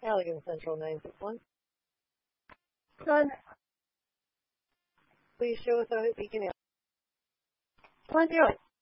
Allegan Central 961. None. Please show us how we can help. 20.